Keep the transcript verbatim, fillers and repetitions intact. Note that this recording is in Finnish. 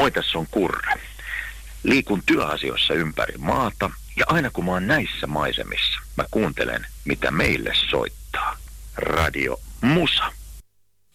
Moi, tässä on Kurre. Liikun työasioissa ympäri maata ja aina kun mä oon näissä maisemissa, mä kuuntelen, mitä meille soittaa. Radio Musa.